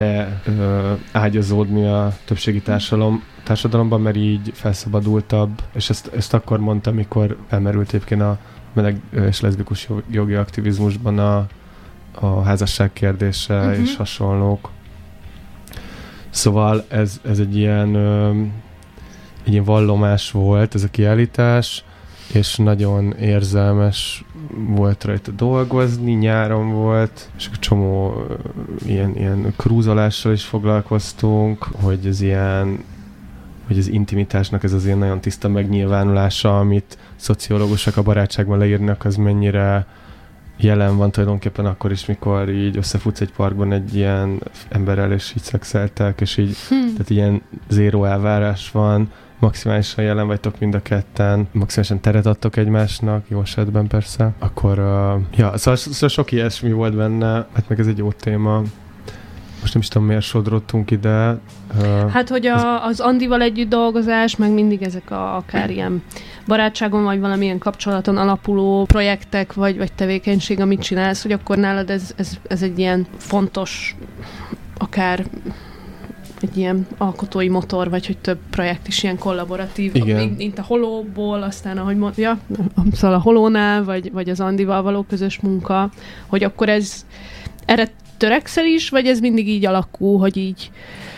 ágyazódni a többségi társadalomban, mert így felszabadultabb, és ezt akkor mondta, amikor felmerült egyébként a meleg és leszbikus jogi aktivizmusban a házasság kérdése és hasonlók. Szóval ez egy ilyen vallomás volt, ez a kiállítás, és nagyon érzelmes volt rajta dolgozni, nyáron volt, és egy csomó ilyen krúzolással is foglalkoztunk, hogy az intimitásnak ez az ilyen nagyon tiszta megnyilvánulása, amit szociológusok a barátságban leírnak, az mennyire jelen van tulajdonképpen akkor is, mikor így összefutsz egy parkban egy ilyen emberrel, és így szexeltek, és így, tehát ilyen zéró elvárás van, maximálisan jelen vagytok mind a ketten, maximálisan teret adtok egymásnak, jó esetben persze, akkor szóval sok ilyesmi volt benne, hát meg ez egy jó téma. Most nem is tudom, miért sodrottunk ide. Hát, hogy az Andival együtt dolgozás, meg mindig ezek akár ilyen barátságon, vagy valamilyen kapcsolaton alapuló projektek, vagy tevékenység, amit csinálsz, hogy akkor nálad ez egy ilyen fontos, akár egy ilyen alkotói motor, vagy hogy több projekt is ilyen kollaboratív. Igen. Mint a Holóból, aztán ahogy mondja, szóval a Holónál, vagy az Andival való közös munka, hogy akkor erre törekszel is, vagy ez mindig így alakul, hogy így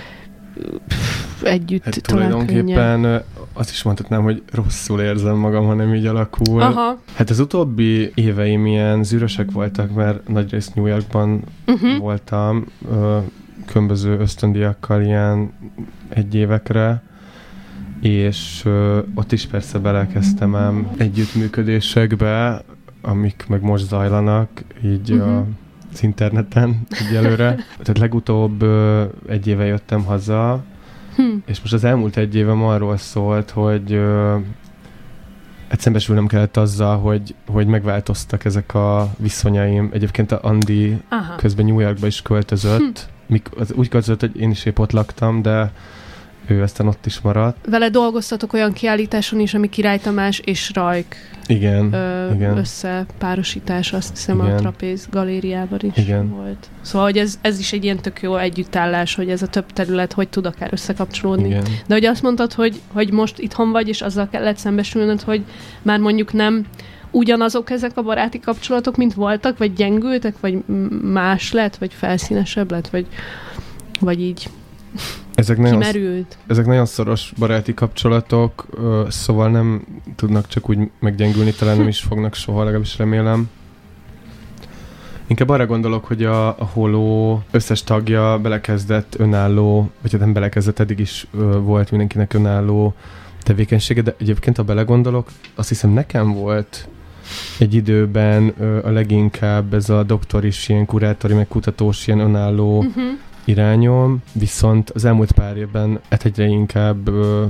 együtt hát talán tulajdonképpen könnyen. Azt is mondhatnám, hogy rosszul érzem magam, ha nem így alakul. Aha. Hát az utóbbi éveim ilyen zűrösek voltak, mert nagyrészt New Yorkban voltam, különböző ösztöndíjakkal ilyen 1 évekre, és ott is persze belekezdtem ám együttműködésekbe, amik meg most zajlanak, így az interneten egyelőre. Tehát legutóbb 1 éve jöttem haza, és most az elmúlt 1 évem arról szólt, hogy szembesülnem kellett azzal, hogy megváltoztak ezek a viszonyaim. Egyébként a Andi közben New Yorkba is költözött. Úgy költözött, hogy én is épp ott laktam, de ő aztán ott is maradt. Vele dolgoztatok olyan kiállításon is, ami Király Tamás és Rajk igen. összepárosítás, azt hiszem a Trapéz galériában is volt. Szóval, hogy ez is egy ilyen tök jó együttállás, hogy ez a több terület hogy tud akár összekapcsolódni. Igen. De hogy azt mondtad, hogy most itthon vagy, és azzal kellett szembesülnöd, hogy már mondjuk nem ugyanazok ezek a baráti kapcsolatok, mint voltak, vagy gyengültek, vagy más lett, vagy felszínesebb lett, vagy így kimerült. Ezek nagyon szoros baráti kapcsolatok, szóval nem tudnak csak úgy meggyengülni, talán nem is fognak soha, legalábbis remélem. Inkább arra gondolok, hogy a Holó összes tagja belekezdett önálló, vagy hát nem belekezdett, eddig is volt mindenkinek önálló tevékenysége, de egyébként, ha belegondolok, azt hiszem nekem volt egy időben a leginkább ez a doktoris, ilyen kurátori, meg kutatós, ilyen önálló irányom, viszont az elmúlt pár évben egyre inkább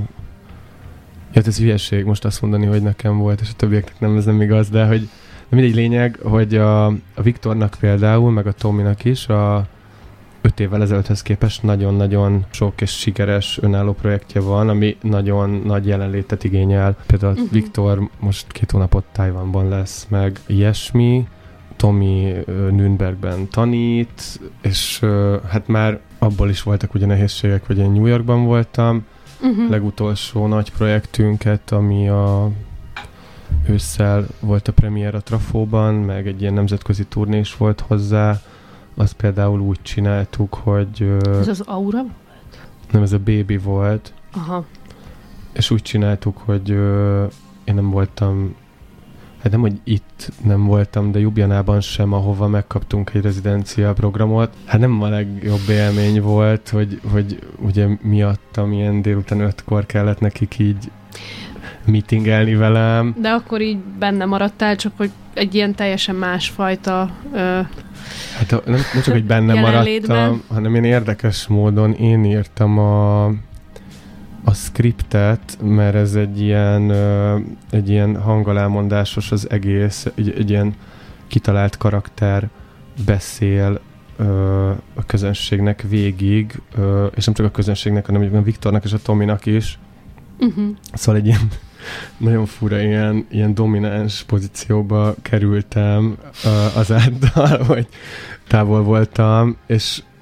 ez hülyeség most azt mondani, hogy nekem volt, és a többieknek nem, ez nem igaz, de hogy mindegy lényeg, hogy a Viktornak például, meg a Tominak is 5 évvel ezelőtthöz képest nagyon-nagyon sok és sikeres önálló projektje van, ami nagyon nagy jelenlétet igényel. Például Viktor most 2 hónapot Tajvanban lesz, meg ilyesmi. Tomi Nürnbergben tanít, és hát már abból is voltak ugye nehézségek, hogy én New Yorkban voltam. Legutolsó nagy projektünket, ami ősszel volt a premier a Trafóban, meg egy ilyen nemzetközi turné is volt hozzá. Azt például úgy csináltuk, hogy... Ez az Aura volt? Nem, ez a Baby volt. Aha. És úgy csináltuk, hogy én nem voltam... Hát nem, hogy itt nem voltam, de Ljubljanában sem, ahova megkaptunk egy rezidencia programot. Hát nem a legjobb élmény volt, hogy ugye miattam ilyen délután 5-kor kellett nekik így meetingelni velem. De akkor így benne maradtál, csak hogy egy ilyen teljesen másfajta hát nem csak, hogy benne maradtam, hanem én érdekes módon én írtam a scriptet, mert ez egy ilyen hangalámondásos az egész, egy ilyen kitalált karakter beszél a közönségnek végig, és nem csak a közönségnek, hanem a Viktornak és a Tominak is. Szóval egy ilyen nagyon fura ilyen domináns pozícióba kerültem azáltal, hogy távol voltam, és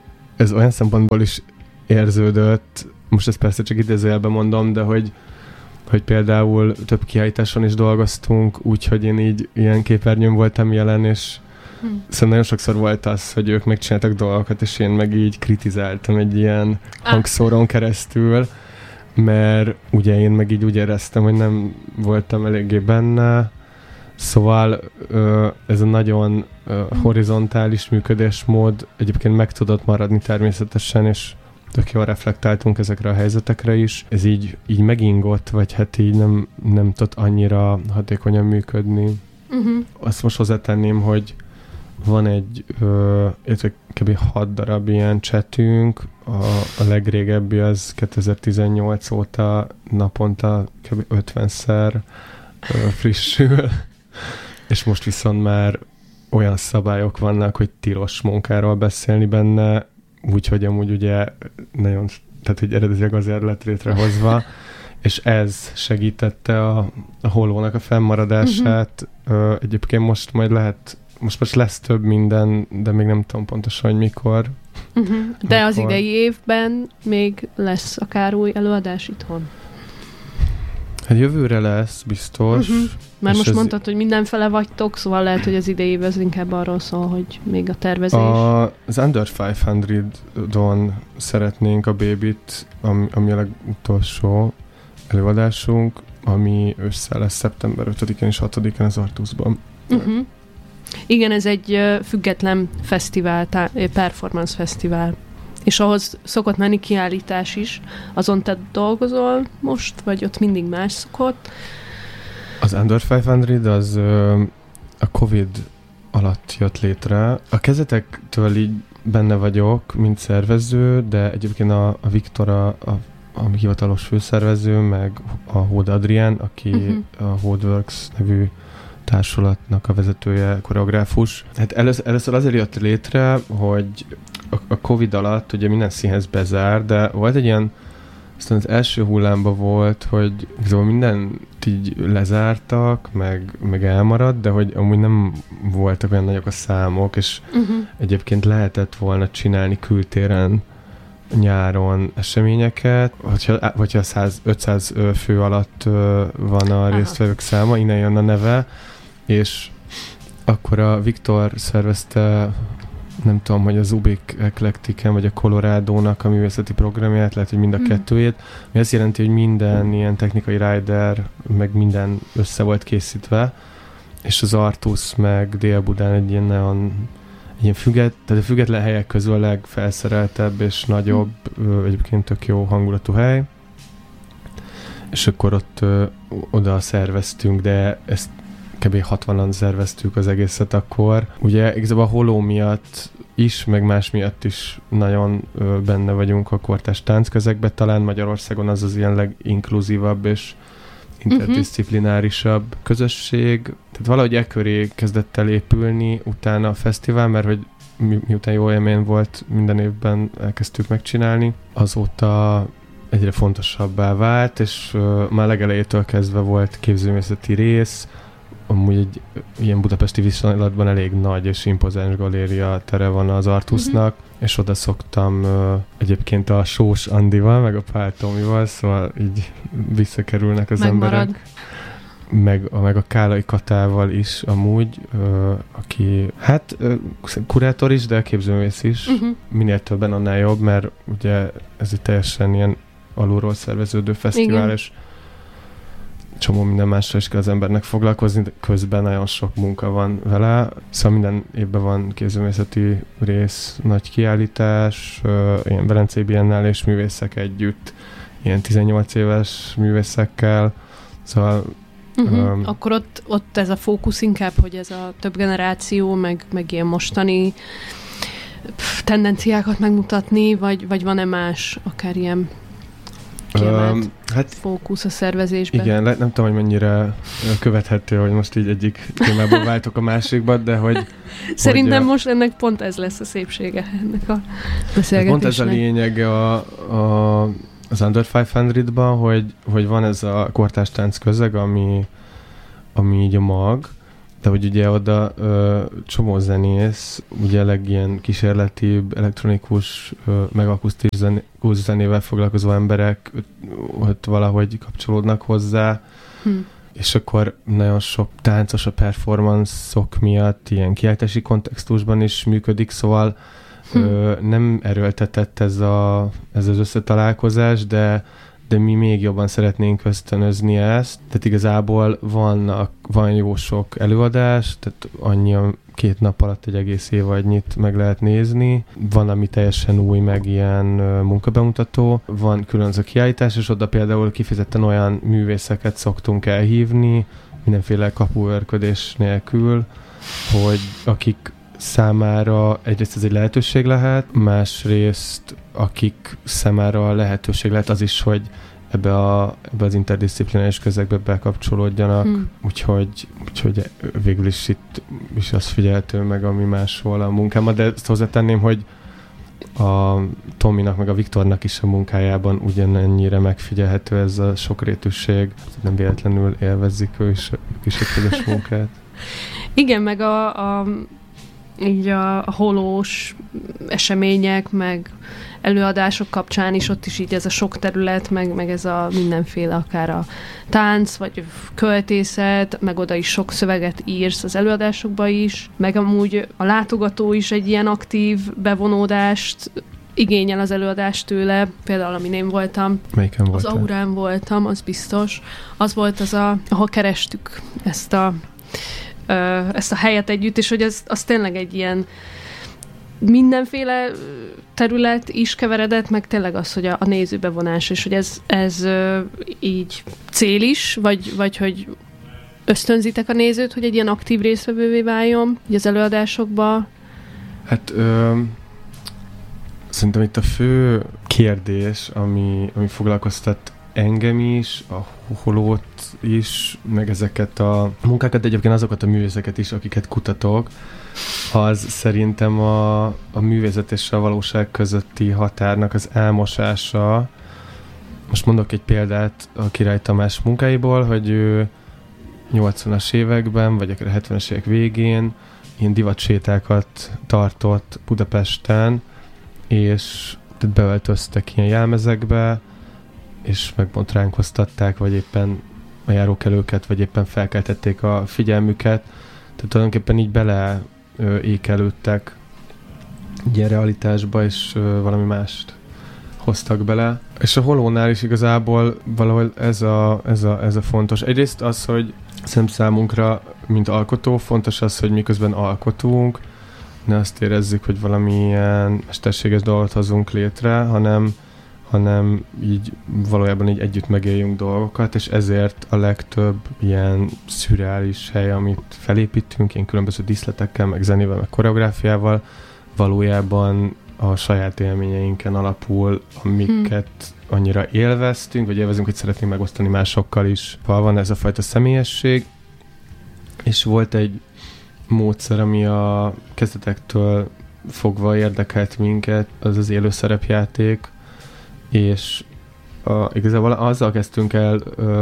ez olyan szempontból is érződött, most ezt persze csak idézőjelben mondom, de hogy például több kiállításon is dolgoztunk, úgyhogy én így ilyen képernyőn voltam jelen, és szóval nagyon sokszor volt az, hogy ők megcsináltak dolgokat, és én meg így kritizáltam egy ilyen hangszórón keresztül, mert ugye én meg így úgy éreztem, hogy nem voltam eléggé benne, szóval ez a nagyon horizontális működésmód egyébként meg tudott maradni természetesen, és tök jól reflektáltunk ezekre a helyzetekre is. Ez így megingott, vagy hát így nem tudott annyira hatékonyan működni. Azt most hozzátenném, hogy van egy kb. 6 darab ilyen chatünk, a legrégebbi az 2018 óta naponta kb. 50-szer frissül, és most viszont már olyan szabályok vannak, hogy tilos munkáról beszélni benne, úgyhogy amúgy ugye nagyon, tehát hogy eredetileg azért lett létrehozva, és ez segítette a Hollónak a fennmaradását. Egyébként most majd lehet, most lesz több minden, de még nem tudom pontosan, hogy mikor. De az idei évben még lesz akár új előadás itthon? Hát jövőre lesz, biztos. Mert most mondtad, hogy mindenfele vagytok, szóval lehet, hogy az idei év ez inkább arról szól, hogy még a tervezés. Az Under 500-on szeretnénk a Baby-t, ami a legutolsó előadásunk, ami össze lesz szeptember 5-én és 6-án az Artusban. Igen, ez egy független fesztivál, performance fesztivál. És ahhoz szokott menni kiállítás is. Azon te dolgozol most, vagy ott mindig más szokott? Az Under 500 az a Covid alatt jött létre. A kezdetektől így benne vagyok, mint szervező, de egyébként a Viktor a hivatalos főszervező, meg a Hód Adrián, aki a Hódworks nevű társulatnak a vezetője, koreográfus. Hát először azért jött létre, hogy a Covid alatt ugye minden színház bezár, de volt egy ilyen, aztán az első hullámban volt, hogy mindent így lezártak, meg elmaradt, de hogy amúgy nem voltak olyan nagyok a számok, és egyébként lehetett volna csinálni kültéren nyáron eseményeket, hogyha 500 fő alatt van a résztvevők száma, innen jön a neve, és akkor a Viktor szervezte, nem tudom, hogy az Ubik Eclecticen, vagy a Colorado-nak a művészeti programját, lehet, hogy mind a kettőjét, ami azt jelenti, hogy minden ilyen technikai rider, meg minden össze volt készítve, és az Artus meg Dél-Budán egy ilyen tehát a független helyek közül a legfelszereltebb és nagyobb, egyébként tök jó hangulatú hely. És akkor ott oda szerveztünk, de ezt kb. 60-an szerveztük az egészet akkor. Ugye igazából a Holló miatt is, meg más miatt is nagyon benne vagyunk a kortárs táncközegben. Talán Magyarországon az ilyen leginkluzívabb és interdisziplinárisabb közösség. Tehát valahogy ekköré kezdett el épülni utána a fesztivál, mert hogy miután jó élmény volt, minden évben elkezdtük megcsinálni. Azóta egyre fontosabbá vált, és már legelejétől kezdve volt képzőművészeti rész, amúgy egy ilyen budapesti viszonylatban elég nagy és impozáns galéria tere van az Artusnak, és oda szoktam egyébként a Sós Andival, meg a Pál Tomival, szóval így visszakerülnek az emberek. Meg a Kálai Katával is amúgy, aki hát kurátor is, de képzőművész is. Minél többen, annál jobb, mert ugye ez egy teljesen ilyen alulról szerveződő fesztivál, és csomó minden mással is kell az embernek foglalkozni, de közben nagyon sok munka van vele. Szóval minden évben van képzőművészeti rész, nagy kiállítás, ilyen Velencei Biennálé és művészek együtt, ilyen 18 éves művészekkel. Szóval akkor ott ez a fókusz inkább, hogy ez a több generáció, meg ilyen mostani tendenciákat megmutatni, vagy van-e más, akár ilyen kiemelt fókusz a szervezésben? Igen, nem tudom, hogy mennyire követhető, hogy most így egyik témából váltok a másikba, de hogy... Szerintem most ennek pont ez lesz a szépsége, ennek a beszélgetésnek. Pont ez a lényege az Under 500-ban, hogy van ez a kortárs tánc közeg, ami így a mag, de hogy ugye oda csomó zenész, ugye ilyen kísérletibb, elektronikus, meg akusztikus zenével foglalkozó emberek ott valahogy kapcsolódnak hozzá, és akkor nagyon sok táncos a performance-ok miatt ilyen kiáltási kontextusban is működik, szóval nem erőltetett ez az összetalálkozás, de mi még jobban szeretnénk ösztönözni ezt. Tehát igazából van jó sok előadás, tehát annyi 2 nap alatt egy egész évadnyit meg lehet nézni. Van, ami teljesen új, meg ilyen munkabemutató. Van külön az a kiállítás, és oda például kifejezetten olyan művészeket szoktunk elhívni, mindenféle kapuőrködés nélkül, hogy akik számára egyrészt ez egy lehetőség lehet, másrészt akik számára lehetőség lehet az is, hogy ebbe az interdisziplináris közegbe bekapcsolódjanak, úgyhogy végül is itt is az figyelhető meg, ami máshol a munkámban, de ezt hozzátenném, hogy a Tominak meg a Viktornak is a munkájában ugyanennyire megfigyelhető ez a sokrétűség, nem véletlenül élvezik ők is a közös munkát. Igen, meg így a holós események, meg előadások kapcsán is ott is így ez a sok terület, meg ez a mindenféle, akár a tánc, vagy költészet, meg oda is sok szöveget írsz az előadásokba is, meg amúgy a látogató is egy ilyen aktív bevonódást igényel az előadást tőle, például amin én voltam. Melyiken voltál? Az Aurán voltam, az biztos. Az volt ahol kerestük ezt a helyet együtt, és hogy az tényleg egy ilyen mindenféle terület is keveredett, meg tényleg az, hogy a nézőbevonás, és hogy ez így cél is, vagy hogy ösztönzitek a nézőt, hogy egy ilyen aktív résztvevővé váljon az előadásokba? Hát szerintem itt a fő kérdés, ami foglalkoztat engem is, a holót is, meg ezeket a munkákat, de egyébként azokat a művészeket is, akiket kutatok, az szerintem a művészet és a valóság közötti határnak az elmosása. Most mondok egy példát a Király Tamás munkáiból, hogy ő 80-as években, vagy akár a 70-es évek végén ilyen divatsétákat tartott Budapesten, és beöltöztek ilyen jelmezekbe, és megbotránkoztatták, vagy éppen a járókelőket, vagy éppen felkeltették a figyelmüket. Tehát tulajdonképpen így ékelődtek ilyen realitásba, és valami mást hoztak bele. És a holónál is igazából valahol ez a fontos. Egyrészt az, hogy számunkra, mint alkotó, fontos az, hogy miközben alkotunk, ne azt érezzük, hogy valamilyen mesterséges dolgot hozunk létre, hanem így valójában így együtt megéljünk dolgokat, és ezért a legtöbb ilyen szürreális hely, amit felépítünk, ilyen különböző díszletekkel, meg zenével, meg koreográfiával, valójában a saját élményeinken alapul, amiket annyira élveztünk, vagy élvezünk, hogy szeretnénk megosztani másokkal is. Van ez a fajta személyesség, és volt egy módszer, ami a kezdetektől fogva érdekelt minket, az az élő szerepjáték, és igazából azzal kezdtünk el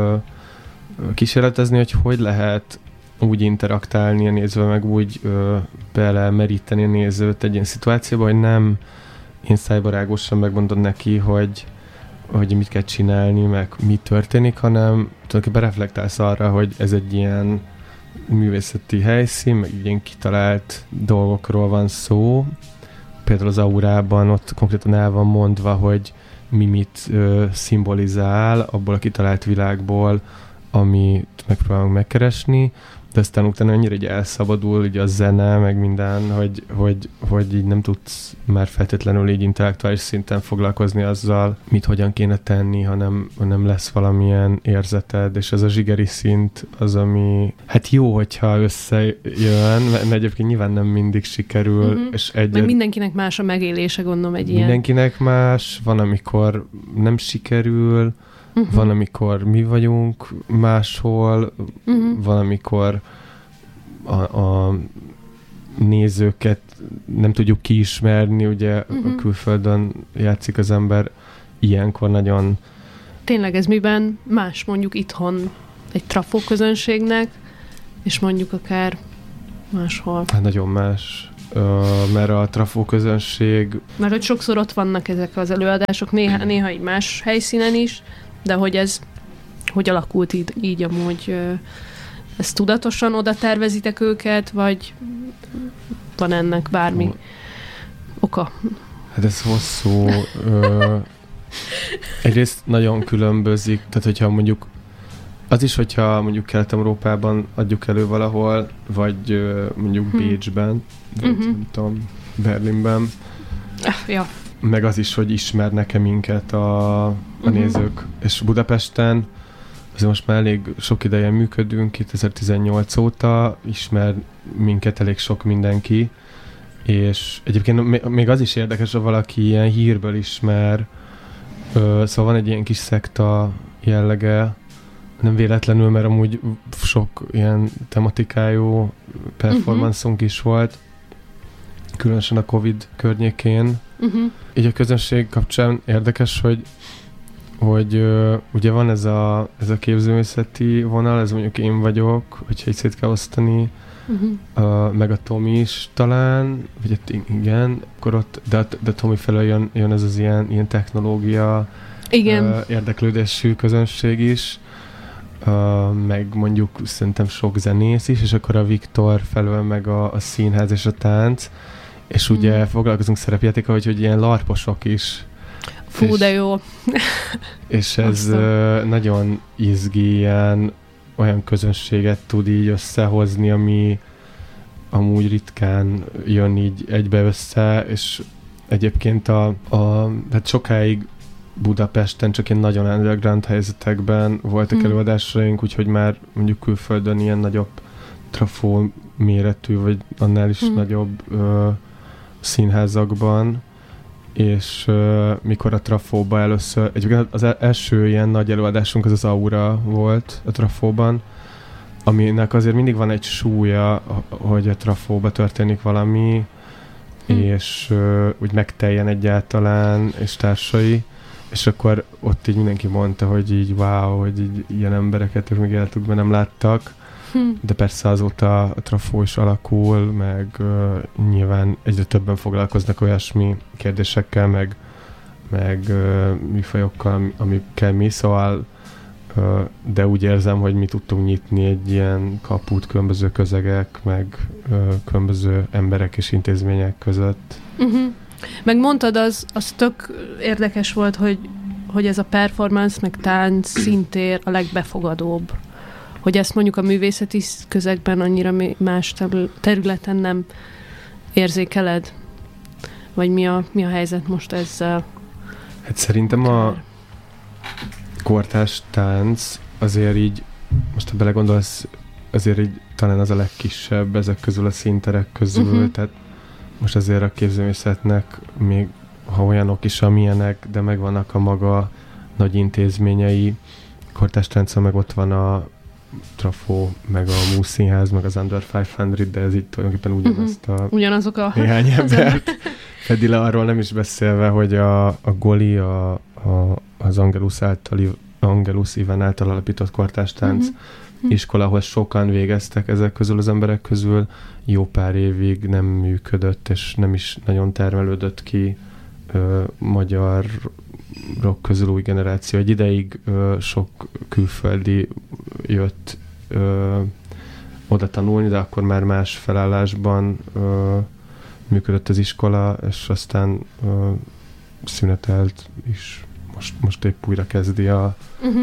kísérletezni, hogy lehet úgy interaktálni a nézővel, meg úgy belemeríteni a nézőt egy ilyen szituációba, hogy nem én szájbarágosan megmondod neki, hogy mit kell csinálni, meg mi történik, hanem tulajdonképpen reflektálsz arra, hogy ez egy ilyen művészeti helyszín, meg ilyen kitalált dolgokról van szó. Például az Aurában ott konkrétan el van mondva, hogy mit szimbolizál abból a kitalált világból, amit megpróbálunk megkeresni, de aztán utána annyira így elszabadul így a zene, meg minden, hogy így nem tudsz már feltétlenül így intellektuális szinten foglalkozni azzal, hogyan kéne tenni, hanem lesz valamilyen érzeted, és ez a zsigeri szint az, ami hát jó, hogyha összejön, mert egyébként nyilván nem mindig sikerül. És meg mindenkinek más a megélése, gondolom egy ilyen. Mindenkinek más, van, amikor nem sikerül, van, amikor mi vagyunk máshol, van, amikor a nézőket nem tudjuk kiismerni, ugye a külföldön játszik az ember, ilyenkor nagyon... Tényleg ez miben más mondjuk itthon egy trafó közönségnek, és mondjuk akár máshol? Hát nagyon más. Mert a trafó közönség... Mert hogy sokszor ott vannak ezek az előadások, néha egy más helyszínen is, de hogy alakult így amúgy, ezt tudatosan oda tervezitek őket, vagy van ennek bármi oka? Hát ez hosszú. Egyrészt nagyon különbözik, tehát hogyha mondjuk az is, hogyha mondjuk Kelet-Európában adjuk elő valahol, vagy mondjuk Bécsben, vagy nem tudom, Berlinben. Ja. Meg az is, hogy ismernek-e minket a nézők. És Budapesten azért most már elég sok ideje működünk, 2018 óta ismer minket elég sok mindenki, és egyébként még az is érdekes, ha valaki ilyen hírből ismer, szóval van egy ilyen kis szekta jellege, nem véletlenül, mert amúgy sok ilyen tematikájú performance-unk is volt, különösen a Covid környékén. Így a közönség kapcsán érdekes, hogy ugye van ez a képzőművészeti vonal, ez mondjuk én vagyok, hogyha így szét kell osztani, meg a Tomi is talán, vagy igen, akkor ott, de Tomi felől jön ez az ilyen technológia érdeklődésű közönség is, meg mondjuk szerintem sok zenész is, és akkor a Viktor felől meg a színház és a tánc, és ugye foglalkozunk szerepjátékkal, hogy ilyen larposok is. Fú, de jó. És ez nagyon izgi, ilyen olyan közönséget tud így összehozni, ami amúgy ritkán jön így egybe össze, és egyébként hát sokáig Budapesten csak ilyen nagyon underground helyzetekben voltak előadásaink, úgyhogy már mondjuk külföldön ilyen nagyobb trafó méretű, vagy annál is nagyobb színházakban, és mikor a Trafóba először, egyébként az első ilyen nagy előadásunk az Aura volt a Trafóban, aminek azért mindig van egy súlya, hogy a Trafóba történik valami, és úgy megteljen egyáltalán, és társai, és akkor ott így mindenki mondta, hogy így wow, hogy így ilyen embereket ők még életükben nem láttak, de persze azóta a Trafó is alakul, meg nyilván egyre többen foglalkoznak olyasmi kérdésekkel, meg műfajokkal, amikkel mi, szóval de úgy érzem, hogy mi tudtunk nyitni egy ilyen kaput különböző közegek, meg különböző emberek és intézmények között. Meg mondtad, az tök érdekes volt, hogy ez a performance, meg tánc szintér a legbefogadóbb. Hogy ezt mondjuk a művészeti közegben annyira más területen nem érzékeled? Vagy mi a helyzet most ezzel? Hát szerintem a kortárs tánc azért így, most ha belegondolsz, azért így talán az a legkisebb ezek közül a színterek közül, tehát most azért a képzőművészetnek még ha olyanok is, amilyenek, de megvannak a maga nagy intézményei. Kortárs táncon meg ott van a Trafó, meg a Múszínház, meg az Under 500, de ez így tulajdonképpen ugyanazok a néhány embert fedi le, arról nem is beszélve, hogy a Goli, az Angelus Iván által alapított kortárs tánc iskola, ahol sokan végeztek ezek közül az emberek közül, jó pár évig nem működött, és nem is nagyon termelődött ki magyar rock közül új generáció. Egy ideig sok külföldi jött oda tanulni, de akkor már más felállásban működött az iskola, és aztán szünetelt is. Most épp újra kezdi a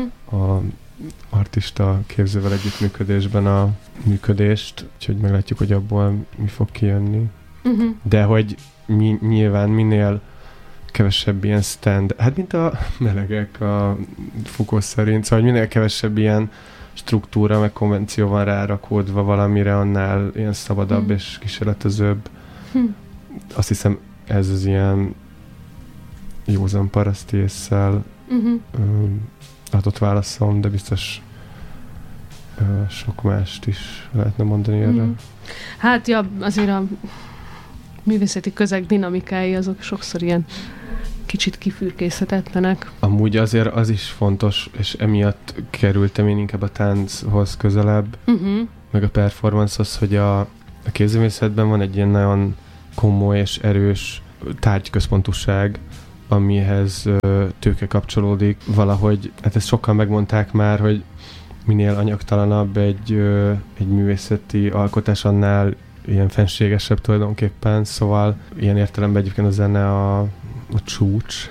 artista képzővel együttműködésben a működést, úgyhogy meglátjuk, hogy abból mi fog kijönni. De hogy nyilván minél kevesebb ilyen stand, hát mint a melegek a Foucault szerint, szóval minél kevesebb ilyen struktúra, meg konvenció van rárakódva valamire, annál ilyen szabadabb és kísérletezőbb. Azt hiszem, ez az ilyen józan paraszti ésszel adott válaszom, de biztos sok mást is lehetne mondani erre. Hát ja, azért a művészeti közeg dinamikái azok sokszor ilyen kicsit kifürkészhetetlenek. Amúgy azért az is fontos, és emiatt kerültem én inkább a tánchoz közelebb, meg a performancehoz, hogy a a képzőművészetben van egy ilyen nagyon komoly és erős tárgyközpontúság, amihez tőke kapcsolódik. Valahogy, hát ezt sokan megmondták már, hogy minél anyagtalanabb egy művészeti alkotás, annál ilyen fenségesebb tulajdonképpen, szóval ilyen értelemben egyébként a zene a csúcs,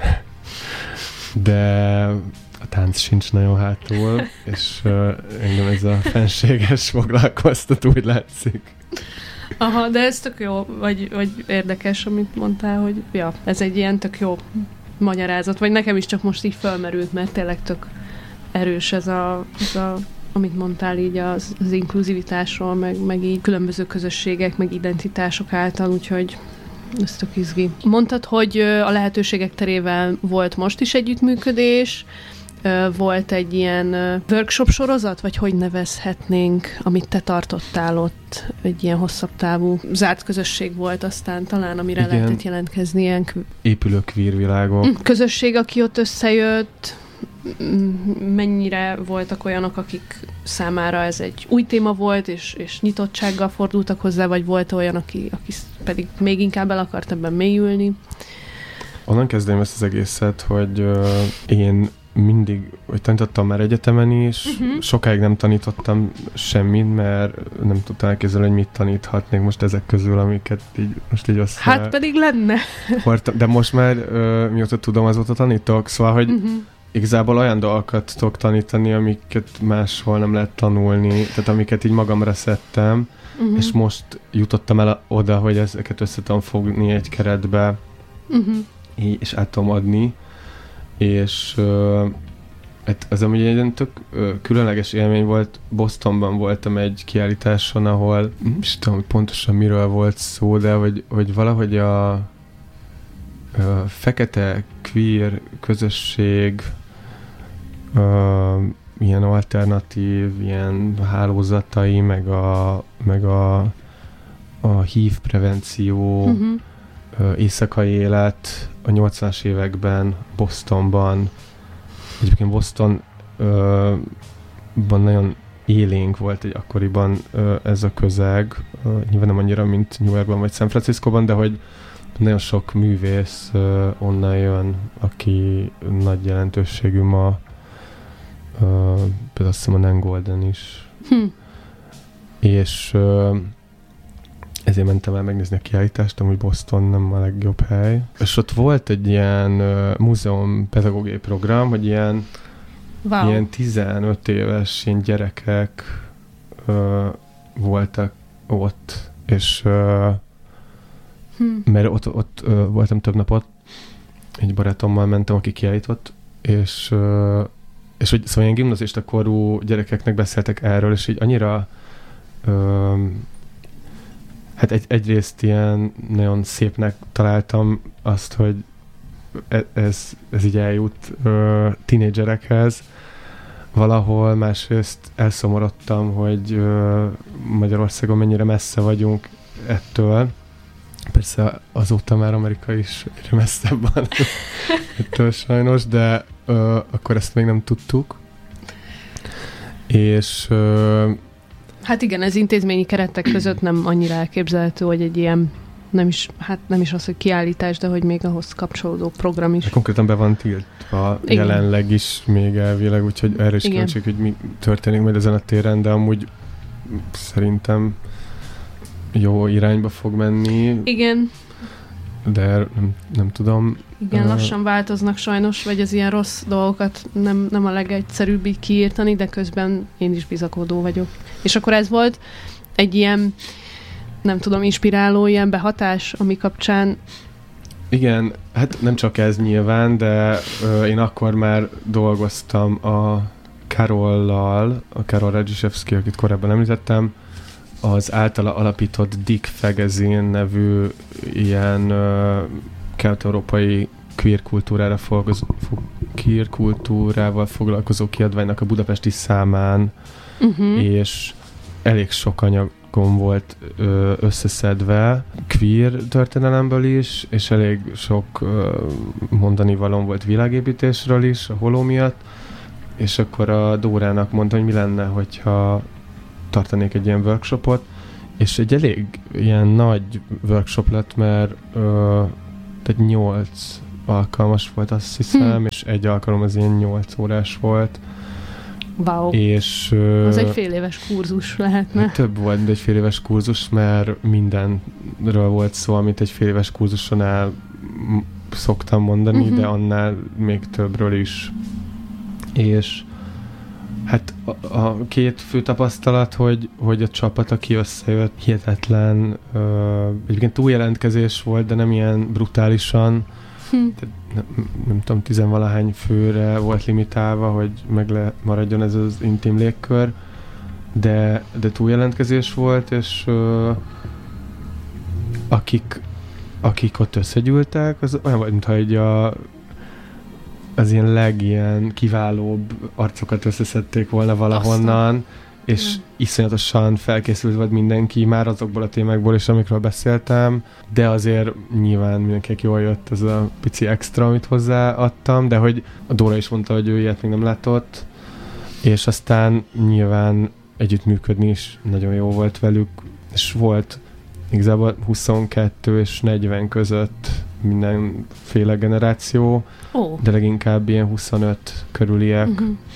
de a tánc sincs nagyon hátul, és engem ez a fenséges foglalkoztat, úgy látszik. Aha, de ez tök jó, vagy érdekes, amit mondtál, hogy ja, ez egy ilyen tök jó magyarázat, vagy nekem is csak most így felmerült, mert tényleg tök erős ez a amit mondtál így az inkluzivitásról, meg így különböző közösségek, meg identitások által, úgyhogy ez tök izgi. Mondtad, hogy a lehetőségek terével volt most is együttműködés, volt egy ilyen workshop sorozat, vagy hogy nevezhetnénk, amit te tartottál ott, egy ilyen hosszabb távú zárt közösség volt aztán talán, amire igen, lehetett jelentkezni ilyen épülő queer világok. Közösség, aki ott összejött, mennyire voltak olyanok, akik számára ez egy új téma volt, és nyitottsággal fordultak hozzá, vagy volt olyan, aki pedig még inkább el akart ebben mélyülni? Onnan kezdem ezt az egészet, hogy én mindig, hogy tanítottam már egyetemen is, sokáig nem tanítottam semmit, mert nem tudtam elképzelni, hogy mit taníthatnék most ezek közül, amiket így most így össze... Hát pedig lenne. De most már, mióta tudom, azóta tanítok, szóval, hogy igazából olyan dolgokat tudok tanítani, amiket máshol nem lehet tanulni, tehát amiket így magamra szedtem, és most jutottam el oda, hogy ezeket össze tudom fogni egy keretbe, és át tudom adni, és ez amúgy egy tök különleges élmény volt. Bostonban voltam egy kiállításon, ahol nem is tudom, hogy pontosan miről volt szó, de hogy valahogy a fekete queer közösség ilyen alternatív, ilyen hálózatai, meg a HIV prevenció, éjszakai élet a 80-as években Bostonban. Egyébként Bostonban nagyon élénk volt egy akkoriban ez a közeg. Nyilván nem annyira, mint New Yorkban vagy San Franciscoban, de hogy nagyon sok művész onnan jön, aki nagy jelentőségű ma. Például azt hiszem a Nan Golden is. És ezért mentem el megnézni a kiállítást, amúgy Boston nem a legjobb hely. És ott volt egy ilyen múzeum pedagógiai program, hogy ilyen 15 éves ilyen gyerekek voltak ott, és mert ott voltam több napot, egy barátommal mentem, aki kiállított, és hogy szóval ilyen gimnazista korú gyerekeknek beszéltek erről, és így annyira hát egyrészt ilyen nagyon szépnek találtam azt, hogy ez így eljut tínédzserekhez valahol, másrészt elszomorodtam, hogy Magyarországon mennyire messze vagyunk ettől. Persze azóta már Amerika is egyre messzebb van ettől sajnos, de akkor ezt még nem tudtuk. És hát igen, ez intézményi keretek között nem annyira elképzelhető, hogy egy ilyen, nem is az, hogy kiállítás, de hogy még ahhoz kapcsolódó program is. Konkrétan be van tiltva jelenleg is még elvileg, úgyhogy erre is kíváncsi, hogy mi történik majd ezen a téren, de amúgy szerintem jó irányba fog menni. Igen. De nem tudom. Igen, lassan változnak sajnos, vagy az ilyen rossz dolgokat nem a legegyszerűbb így kiírtani, de közben én is bizakodó vagyok. És akkor ez volt egy ilyen, nem tudom, inspiráló ilyen behatás, ami kapcsán... Igen, hát nem csak ez nyilván, de én akkor már dolgoztam a Karollal, a Karol Radzsisevszki, akit korábban említettem, az általa alapított Dick Fegezin nevű ilyen kelet-európai queer kultúrával foglalkozó kiadványnak a budapesti számán, és elég sok anyagom volt összeszedve queer történelemből is, és elég sok mondani valóm volt világépítésről is, a holó miatt, és akkor a Dórának mondta, hogy mi lenne, hogyha tartanék egy ilyen workshopot, És egy elég ilyen nagy workshop lett, mert tehát 8 alkalmas volt, azt hiszem, és egy alkalom az ilyen 8 órás volt. Wow. És, az egy fél éves kurzus lehetne. Több volt, mint egy fél éves kurzus, mert mindenről volt szó, amit egy fél éves kurzuson el szoktam mondani, de annál még többről is. És hát a két fő tapasztalat, hogy a csapat, aki összejött, hihetetlen, egyébként túljelentkezés volt, de nem ilyen brutálisan. Nem tudom, 10-valahány főre volt limitálva, hogy maradjon ez az intim légkör, de túljelentkezés volt, és akik ott összegyűltek, az olyan volt, mintha az ilyen legilyen kiválóbb arcokat összeszedték volna valahonnan, és iszonyatosan felkészült volt mindenki, már azokból a témákból is, amikről beszéltem, de azért nyilván mindenkinek jól jött ez a pici extra, amit hozzáadtam, de hogy a Dóra is mondta, hogy ő ilyet még nem látott, és aztán nyilván együttműködni is nagyon jó volt velük, és volt igazából 22 és 40 között mindenféle generáció, de leginkább ilyen 25 körüliek.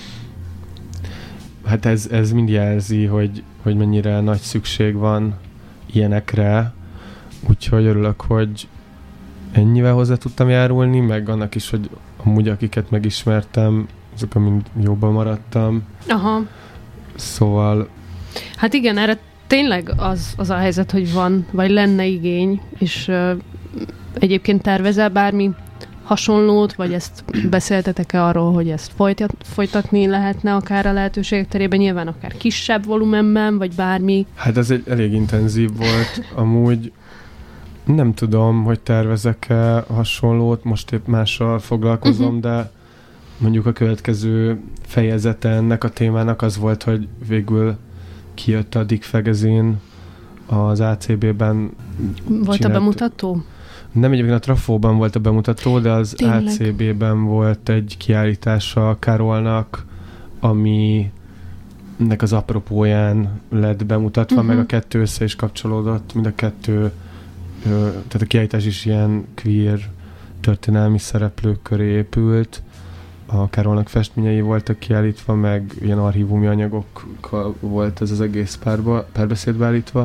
Hát ez mind jelzi, hogy mennyire nagy szükség van ilyenekre, úgyhogy örülök, hogy ennyivel hozzá tudtam járulni, meg annak is, hogy amúgy akiket megismertem, azok mind jobban maradtam. Aha. Szóval... Hát igen, erre tényleg az a helyzet, hogy van, vagy lenne igény, és egyébként tervezel bármi hasonlót, vagy ezt beszéltetek-e arról, hogy ezt folytatni lehetne akár a lehetőségek terében, nyilván akár kisebb volumenben, vagy bármi? Hát ez egy elég intenzív volt. Amúgy nem tudom, hogy tervezek-e hasonlót, most épp mással foglalkozom, de mondjuk a következő fejezete ennek a témának az volt, hogy végül kijött a Dick Fegezin az ACB-ben. Volt a bemutató? Nem, egyébként a Trafóban volt a bemutató, de az tényleg? ACB-ben volt egy kiállítása a Carolnak, aminek az apropóján lett bemutatva, meg a kettő össze is kapcsolódott, mind a kettő, tehát a kiállítás is ilyen queer történelmi szereplők köré épült. A Carolnak festményei voltak kiállítva, meg ilyen archívumi anyagokkal volt ez az egész párbeszédbe állítva.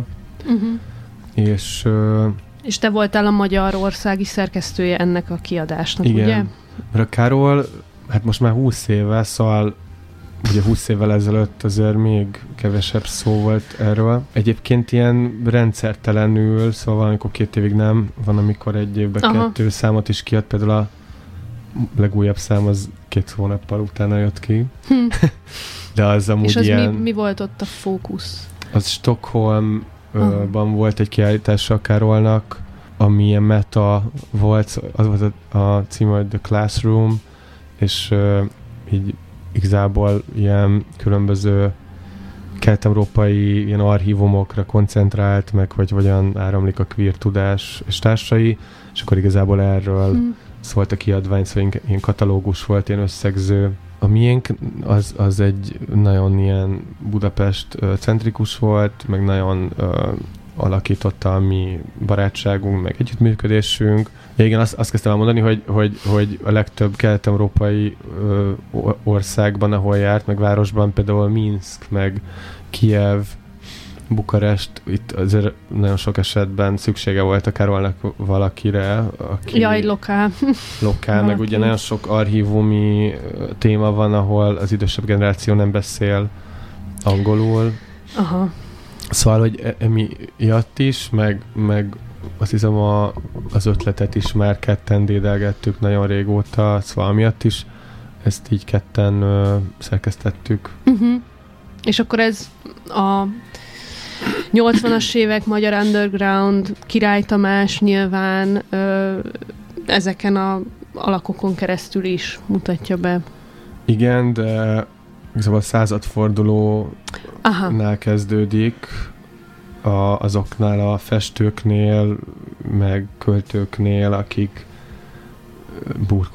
És te voltál a magyarországi szerkesztője ennek a kiadásnak, igen. Ugye? Mert a Carol, hát most már 20 éve, szóval ugye 20 évvel ezelőtt azért még kevesebb szó volt erről. Egyébként ilyen rendszertelenül, szóval valamikor 2 évig nem, van amikor egy évben 2 számot is kiad, például a legújabb szám az 2 hónappal utána jött ki. De az amúgy és az ilyen... mi volt ott a fókusz? Az Stockholmban volt egy kiállítása a Carolnak, ami ilyen meta volt, az volt a címe, hogy The Classroom, és így igazából ilyen különböző kelet-európai ilyen archívumokra koncentrált, meg hogy hogyan áramlik a queer tudás és társai, és akkor igazából erről szólt a kiadvány, szóval ilyen katalógus volt, ilyen összegző. A miénk az egy nagyon ilyen Budapest centrikus volt, meg nagyon alakította a mi barátságunk, meg együttműködésünk. Ja, igen, azt kezdtem el mondani, hogy a legtöbb kelet-európai országban, ahol járt, meg városban, például Minszk, meg Kijev, Bukarest, itt azért nagyon sok esetben szüksége volt a Carolnak valakire, aki... Jaj, lokál. Meg ugye nagyon sok archívumi téma van, ahol az idősebb generáció nem beszél angolul. Aha. Szóval, hogy emiatt is, meg azt hiszem az ötletet is már ketten dédelgettük nagyon régóta, szóval miatt is ezt így ketten szerkesztettük. És akkor ez a 80-as évek magyar underground, Király Tamás nyilván ezeken a alakokon keresztül is mutatja be. Igen, de szóval a századfordulónál kezdődik, azoknál a festőknél, meg költőknél, akik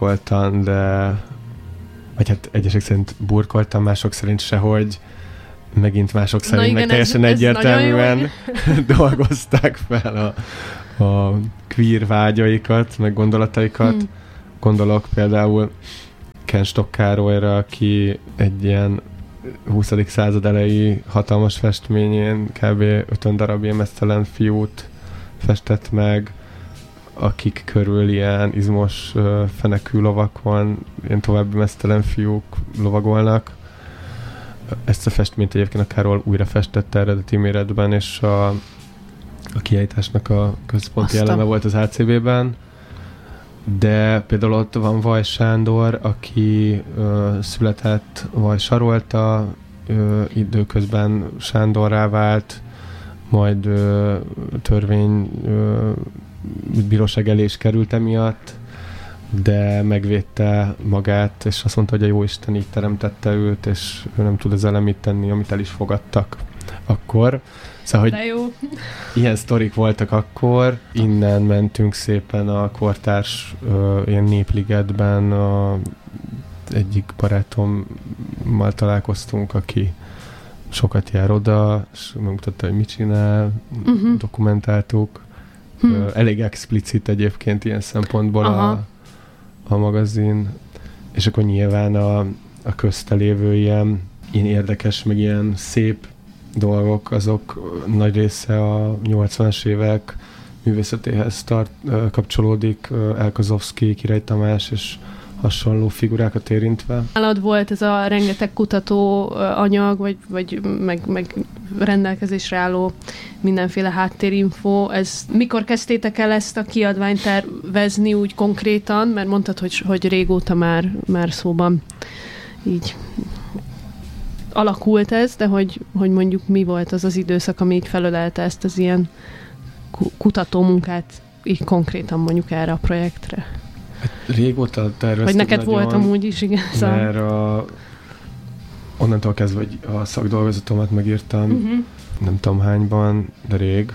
burkoltan, de vagy hát egyesek szerint burkoltan, mások szerint sehogy megint mások szerint, igen, meg teljesen ez egyértelműen dolgozták fel a queer vágyaikat, meg gondolataikat. Gondolok például Ken Stock Károlyra, aki egy ilyen 20. század elejé hatalmas festményén kb. 50 darab ilyen meztelen fiút festett meg, akik körül ilyen izmos fenekű lovak van, ilyen további meztelen fiúk lovagolnak. Ezt a festményt egyébként a Károly újra festette eredeti méretben, és a kiállításnak a központi eleme volt az ACB-ben. De például ott van Vaj Sándor, aki született Vajsarolta, időközben Sándorrá vált, majd bíróság elé is került emiatt, de megvédte magát, és azt mondta, hogy a Jóisten így teremtette őt, és ő nem tud ezzel mit tenni, amit el is fogadtak akkor. Szóval, hogy ilyen sztorik voltak akkor, innen mentünk szépen a kortárs ilyen népligetben, egyik barátommal találkoztunk, aki sokat jár oda, és megmutatta, hogy mit csinál, dokumentáltuk. Elég explicit egyébként ilyen szempontból a magazin, és akkor nyilván a közte lévő ilyen érdekes, meg ilyen szép dolgok, azok nagy része a 80-as évek művészetéhez kapcsolódik, Elkozovszky, Király Tamás és hasonló figurákat érintve. Nálad volt ez a rengeteg kutató anyag, vagy meg rendelkezésre álló mindenféle háttérinfo. Mikor kezdtétek el ezt a kiadványt tervezni úgy konkrétan? Mert mondtad, hogy régóta már szóban így alakult ez, de hogy mondjuk mi volt az időszak, ami így felölelte ezt az ilyen kutató munkát így konkrétan mondjuk erre a projektre? Hát régóta terveztük. Vagy neked volt amúgy is, igen. Mert onnantól kezdve, hogy a szakdolgozatomat megírtam, nem tudom hányban, de rég,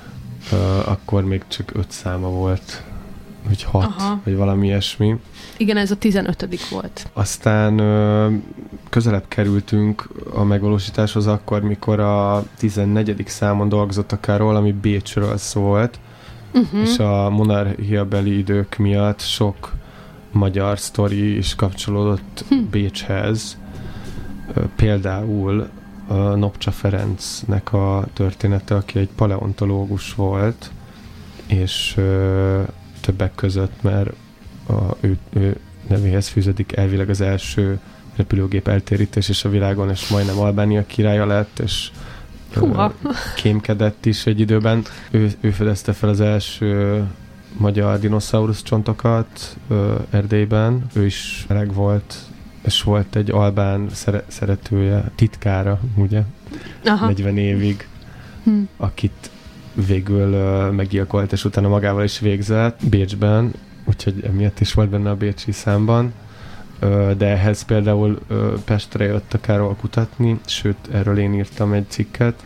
akkor még csak 5 száma volt, vagy 6, vagy valami ilyesmi. Igen, ez a 15. volt. Aztán közelebb kerültünk a megvalósításhoz akkor, mikor a 14. számon dolgozott a Károly, ami Bécsről szólt, és a monarchiabeli idők miatt sok magyar sztori is kapcsolódott Bécshez. Például Nopcsa Ferencnek a története, aki egy paleontológus volt, és többek között, mert ő nevéhez fűződik elvileg az első repülőgép eltérítés és a világon, és majdnem Albánia királya lett, és kémkedett is egy időben. Ő fedezte fel az első magyar dinoszaurusz csontokat Erdélyben. Ő is meleg volt, és volt egy albán szeretője, titkára, ugye? 40 évig, akit végül meggyilkolt, és utána magával is végzett Bécsben, úgyhogy emiatt is volt benne a bécsi számban. De ehhez például Pestre jött a Károly kutatni, sőt, erről én írtam egy cikket,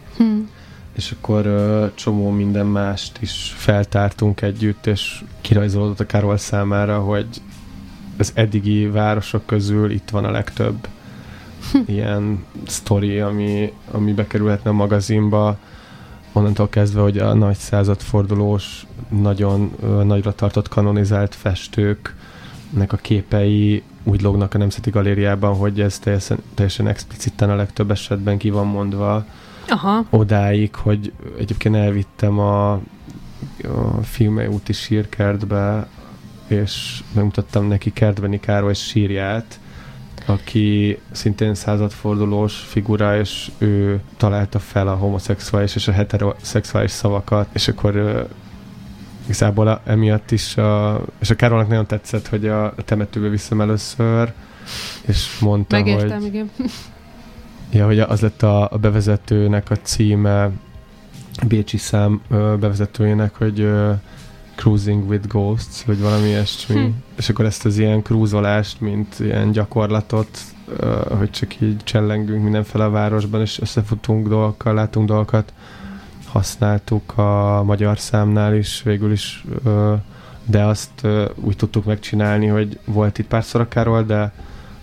és akkor csomó minden mást is feltártunk együtt, és kirajzolódott a Károly számára, hogy az eddigi városok közül itt van a legtöbb ilyen sztori, ami bekerülhetne a magazinba, onnantól kezdve, hogy a nagy századfordulós, nagyon nagyra tartott kanonizált festőknek a képei úgy lógnak a Nemzeti Galériában, hogy ez teljesen expliciten a legtöbb esetben ki van mondva. Odáig, hogy egyébként elvittem a Fiumei úti sírkertbe, és megmutattam neki Kertbeni Károly sírját, aki szintén századfordulós figura, és ő találta fel a homoszexuális és a heteroszexuális szavakat, és akkor igazából emiatt is, és a Károlynak nagyon tetszett, hogy a temetőbe viszem először, és mondta, megértem, igen. Ja, hogy az lett a bevezetőnek a címe, bécsi szám bevezetőjének, hogy Cruising with Ghosts, vagy valami ilyesmi. És akkor ezt az ilyen krúzolást, mint ilyen gyakorlatot, hogy csak így csellengünk mindenfele a városban, és összefutunk dolgokkal, látunk dolgokat, használtuk a magyar számnál is végül is, de azt úgy tudtuk megcsinálni, hogy volt itt párszor a Károly, de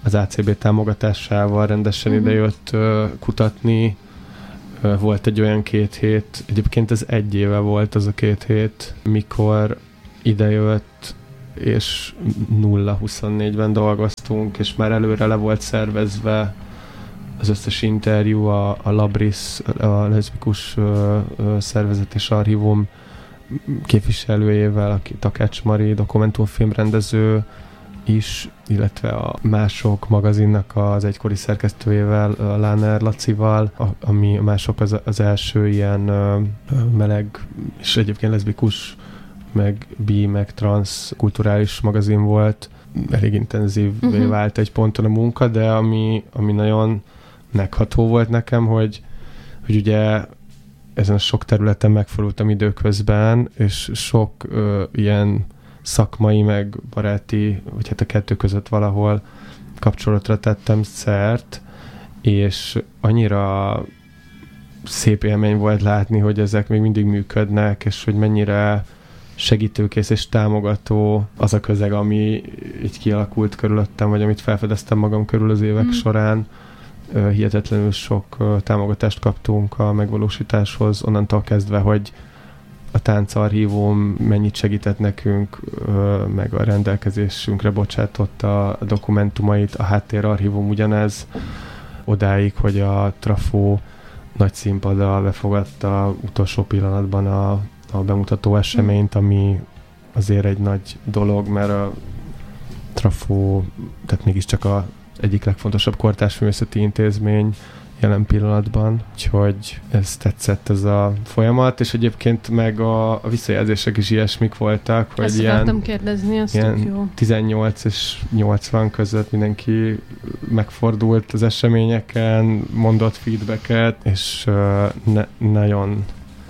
az ACB támogatásával rendesen idejött kutatni. Volt egy olyan 2 hét, egyébként ez 1 éve volt az a 2 hét, mikor idejött, és 0-24-ben dolgoztunk, és már előre le volt szervezve az összes interjú, a Labris, a leszbikus szervezet és archívum képviselőjével, aki Takács Mari, dokumentumfilmrendező is, illetve a Mások magazinnak az egykori szerkesztőjével, Láner Lacival, ami Mások az első ilyen meleg, és egyébként leszbikus, meg bi, meg trans kulturális magazin volt. Elég intenzívvé vált egy ponton a munka, de ami nagyon megható volt nekem, hogy ugye ezen a sok területen megfordultam időközben, és sok ilyen szakmai, meg baráti, vagy hát a kettő között valahol kapcsolatra tettem szert, és annyira szép élmény volt látni, hogy ezek még mindig működnek, és hogy mennyire segítőkész és támogató az a közeg, ami így kialakult körülöttem, vagy amit felfedeztem magam körül az évek során. Hihetetlenül sok támogatást kaptunk a megvalósításhoz, onnantól kezdve, hogy a táncarchívum mennyit segített nekünk, meg a rendelkezésünkre bocsátotta a dokumentumait, a háttérarchívum ugyanez, odáig, hogy a Trafó nagy színpaddal befogadta utolsó pillanatban a bemutató eseményt, ami azért egy nagy dolog, mert a Trafó, tehát mégiscsak a egyik legfontosabb kortárs művészeti intézmény jelen pillanatban, úgyhogy ez tetszett ez a folyamat, és egyébként meg a visszajelzések is ilyesmik voltak, hogy ezt akartam kérdezni, azt ilyen jó. 18 és 80 között mindenki megfordult az eseményeken, mondott feedbacket, és nagyon,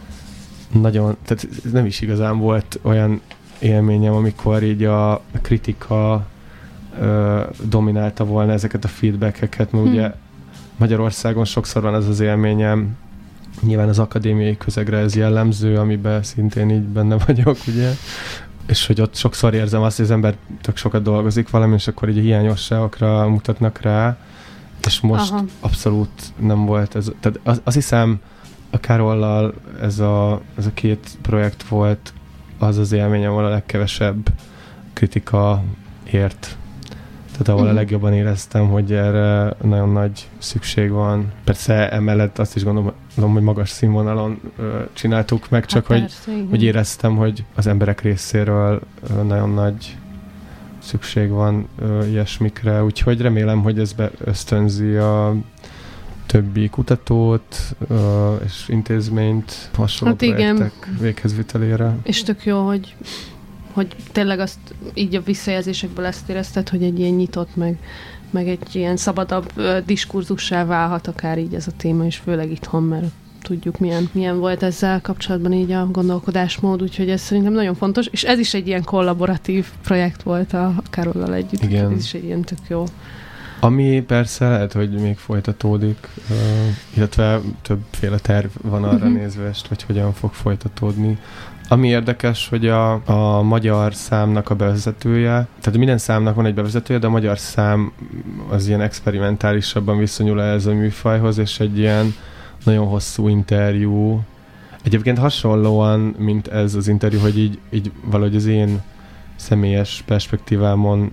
tehát nem is igazán volt olyan élményem, amikor így a kritika dominálta volna ezeket a feedbackeket, mert ugye Magyarországon sokszor van ez az élményem, nyilván az akadémiai közegre ez jellemző, amiben szintén így benne vagyok, ugye, és hogy ott sokszor érzem azt, hogy az ember tök sokat dolgozik valami, és akkor így a hiányosságokra mutatnak rá, és most abszolút nem volt ez. Tehát azt hiszem, a Károllal ez a 2 projekt volt az élményem, ahol a legkevesebb kritika ért. Tehát ahol a legjobban éreztem, hogy erre nagyon nagy szükség van. Persze emellett azt is gondolom, hogy magas színvonalon csináltuk meg, csak hogy éreztem, hogy az emberek részéről nagyon nagy szükség van ilyesmikre. Úgyhogy remélem, hogy ez ösztönzi a többi kutatót és intézményt hasonló projektek véghezvitelére. És tök jó, hogy tényleg azt így a visszajelzésekből ezt érezted, hogy egy ilyen nyitott, meg egy ilyen szabadabb diskurzussá válhat akár így ez a téma, és főleg itthon, mert tudjuk, milyen volt ezzel kapcsolatban így a gondolkodásmód, úgyhogy ez szerintem nagyon fontos, és ez is egy ilyen kollaboratív projekt volt a Károllal együtt, igen. Ez is egy ilyen tök jó. Ami persze lehet, hogy még folytatódik, illetve többféle terv van arra nézvést, hogy hogyan fog folytatódni. Ami érdekes, hogy a magyar számnak a bevezetője, tehát minden számnak van egy bevezetője, de a magyar szám az ilyen experimentálisabban viszonyul ez a műfajhoz, és egy ilyen nagyon hosszú interjú. Egyébként hasonlóan, mint ez az interjú, hogy így valahogy az én személyes perspektívámból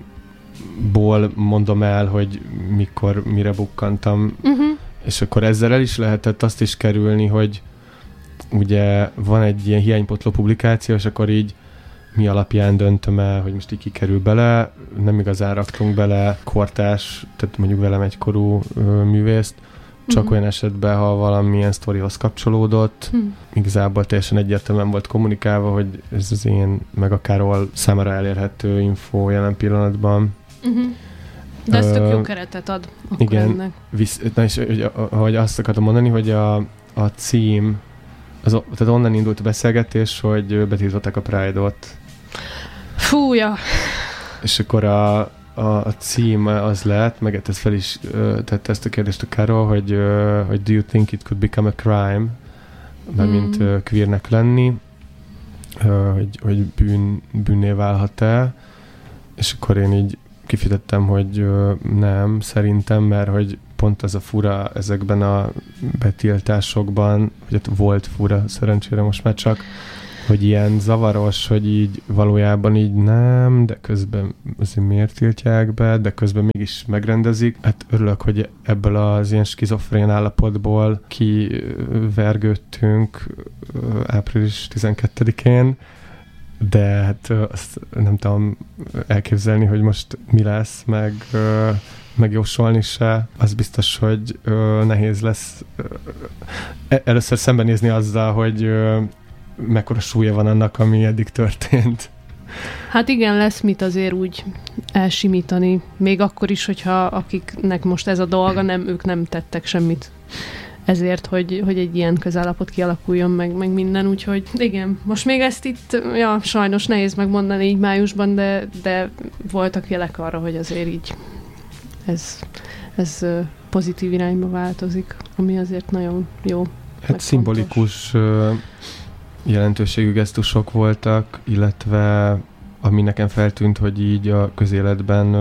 mondom el, hogy mikor, mire bukkantam. És akkor ezzel el is lehetett azt is kerülni, hogy ugye van egy ilyen hiánypotló publikáció, és akkor így mi alapján döntöm el, hogy most így kikerül bele. Nem igazán raktunk bele kortárs, tehát mondjuk velem egykorú művészt, csak olyan esetben, ha valamilyen sztorihoz kapcsolódott. Igazából teljesen egyértelműen volt kommunikálva, hogy ez az én, meg a Károll számára elérhető info jelen pillanatban. De ez tök jó keretet ad akkor igen, ennek. Na és ahogy azt akartam mondani, hogy a cím, tehát onnan indult a beszélgetés, hogy betiltották a Pride-ot. Fúja! És akkor a cím az lett, meg ez fel is tette ezt a kérdést a Károll, hogy do you think it could become a crime? Mert mint queernek lenni, hogy bűnné válhat-e? És akkor én így kifejtettem, hogy nem, szerintem, mert hogy pont ez a fura ezekben a betiltásokban, hogy ott volt fura, szerencsére most már csak, hogy ilyen zavaros, hogy így valójában így nem, de közben azért miért tiltják be, de közben mégis megrendezik. Hát örülök, hogy ebből az ilyen skizofrén állapotból kivergődtünk április 12-én, de hát azt nem tudom elképzelni, hogy most mi lesz, meg jósolni se. Az biztos, hogy nehéz lesz először szembenézni azzal, hogy mekkora súlya van annak, ami eddig történt. Hát igen, lesz mit azért úgy elsimítani. Még akkor is, hogyha akiknek most ez a dolga, ők nem tettek semmit ezért, hogy egy ilyen közállapot kialakuljon, meg minden, úgyhogy igen, most még ezt itt, sajnos nehéz megmondani így májusban, de voltak jelek arra, hogy azért így ez pozitív irányba változik, ami azért nagyon jó. Hát szimbolikus jelentőségű gesztusok voltak, illetve ami nekem feltűnt, hogy így a közéletben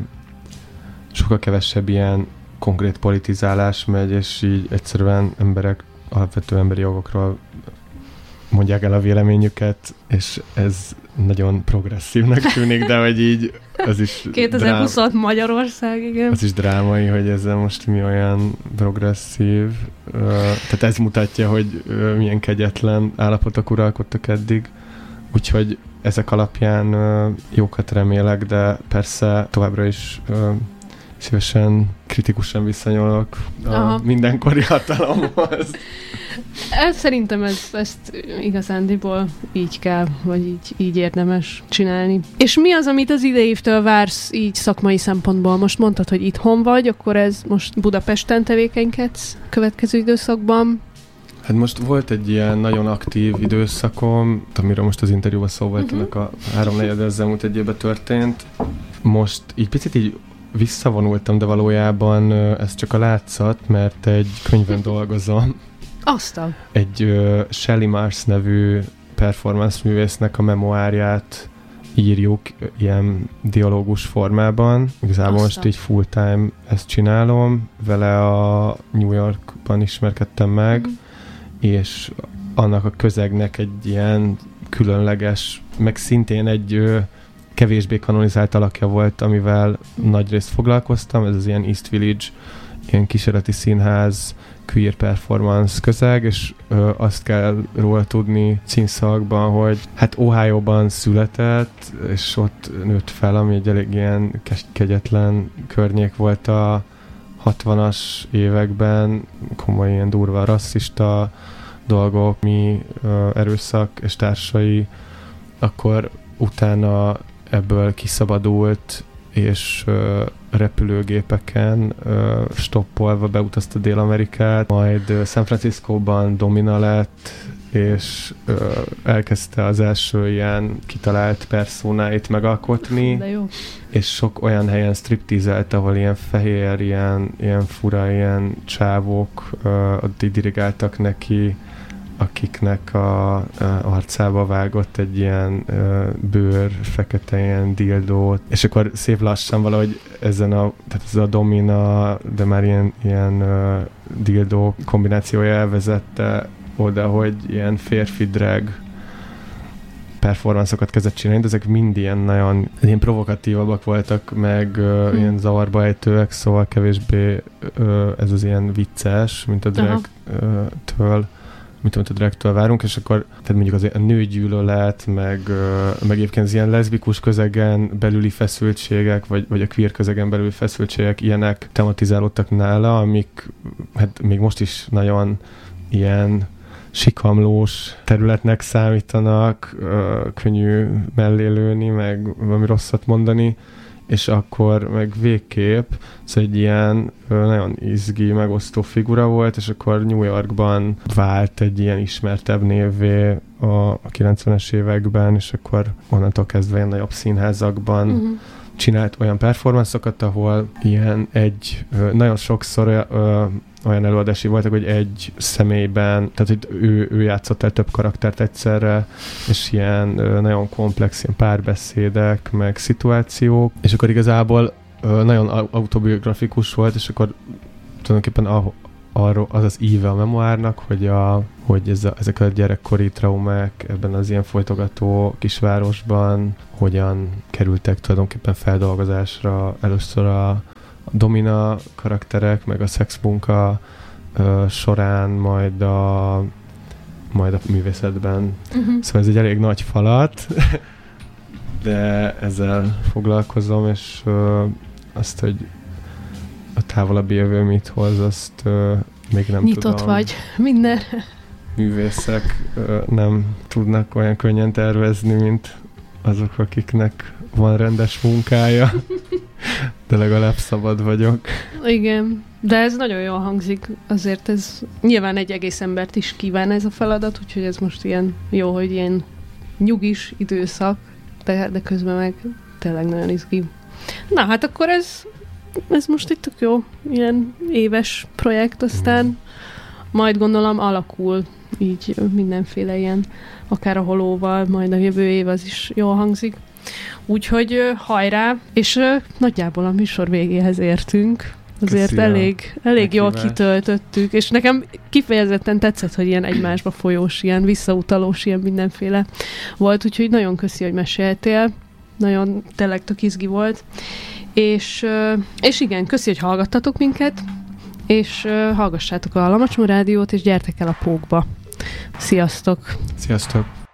sokkal kevesebb ilyen konkrét politizálás megy, és így egyszerűen emberek alapvető emberi jogokról mondják el a véleményüket, és ez nagyon progresszívnek tűnik, de hogy így az is 2026 Magyarország, igen. Az is drámai, hogy ezzel most mi olyan progresszív. Tehát ez mutatja, hogy milyen kegyetlen állapotok uralkodtak eddig. Úgyhogy ezek alapján jókat remélek, de persze továbbra is szívesen, kritikusan viszonyolok a mindenkori hatalomhoz. Szerintem ezt igazándiból így kell, vagy így érdemes csinálni. És mi az, amit az idei évtől vársz így szakmai szempontból? Most mondtad, hogy itthon vagy, akkor ez most Budapesten tevékenykedsz következő időszakban? Hát most volt egy ilyen nagyon aktív időszakom, amiről most az interjúban szó volt, ennek a 3/4 az elmúlt egy évben történt. Most így picit így visszavonultam, de valójában ez csak a látszat, mert egy könyvön dolgozom. Aztán. Egy Shelley Mars nevű performance művésznek a memoárját írjuk ilyen dialógus formában. Igazából most így full time ezt csinálom. Vele a New Yorkban ismerkedtem meg, és annak a közegnek egy ilyen különleges, meg szintén egy kevésbé kanonizált alakja volt, amivel nagyrészt foglalkoztam. Ez az ilyen East Village, ilyen kísérleti színház, queer performance közeg, és azt kell róla tudni címszavakban, hogy hát Ohio-ban született, és ott nőtt fel, ami egy elég ilyen kegyetlen környék volt a 60-as években, komoly ilyen durva rasszista dolgok, mi erőszak és társai, akkor utána ebből kiszabadult, és repülőgépeken stoppolva beutazta Dél-Amerikát, majd San Franciscóban domina lett, és elkezdte az első ilyen kitalált personáit megalkotni, és sok olyan helyen stripteezelt, ahol ilyen fehér, ilyen fura, ilyen csávók ott dirigáltak neki, akiknek a arcába vágott egy ilyen bőr, fekete ilyen dildót, és akkor szép lassan valahogy tehát ez a domina, de már ilyen dildó kombinációja elvezette oda, hogy ilyen férfi drag performancokat kezdett csinálni, de ezek mind ilyen ilyen provokatívabbak voltak, meg ilyen zavarba ejtőek, szóval kevésbé ez az ilyen vicces, mint a drag-től, mint amit a drag-től várunk, és akkor tehát mondjuk az a nőgyűlölet, meg egyébként az ilyen leszbikus közegen belüli feszültségek, vagy a queer közegen belüli feszültségek, ilyenek tematizálódtak nála, amik hát még most is nagyon ilyen sikamlós területnek számítanak, könnyű mellélőni, meg valami rosszat mondani, és akkor meg végképp, szóval egy ilyen nagyon izgi, megosztó figura volt, és akkor New Yorkban vált egy ilyen ismertebb névvé a 90-es években, és akkor onnantól kezdve ilyen nagyobb színházakban csinált olyan performance-okat, ahol ilyen nagyon sokszor olyan előadási voltak, hogy egy személyben, tehát hogy ő játszott el több karaktert egyszerre, és ilyen nagyon komplex ilyen párbeszédek, meg szituációk, és akkor igazából nagyon autobiografikus volt, és akkor tulajdonképpen arról az az íve a memoárnak, hogy ezek a gyerekkori traumák ebben az ilyen folytogató kisvárosban hogyan kerültek tulajdonképpen feldolgozásra. Először a domina karakterek, meg a szexmunka során, majd a művészetben. Szóval ez egy elég nagy falat, de ezzel foglalkozom, és azt, hogy a távolabbi jövő mit hoz, azt még nem nyitott tudom. Nyitott vagy minden. Művészek nem tudnak olyan könnyen tervezni, mint azok, akiknek van rendes munkája, de legalább szabad vagyok. Igen, de ez nagyon jól hangzik. Azért ez nyilván egy egész embert is kíván ez a feladat, úgyhogy ez most ilyen jó, hogy ilyen nyugis időszak, de közben meg tényleg nagyon izgi. Na, hát akkor ez most itt tök jó, ilyen éves projekt, aztán majd gondolom alakul így mindenféle ilyen, akár a holóval, majd a jövő év az is jól hangzik. Úgyhogy hajrá, és nagyjából a műsor végéhez értünk. Azért elég jól kitöltöttük, és nekem kifejezetten tetszett, hogy ilyen egymásba folyós, ilyen visszautalós, ilyen mindenféle volt, úgyhogy nagyon köszi, hogy meséltél. Nagyon tényleg tök izgi volt. És igen, köszi, hogy hallgattatok minket, és hallgassátok a Lamacsmo Rádiót, és gyertek el a Pókba. Sziasztok! Sziasztok!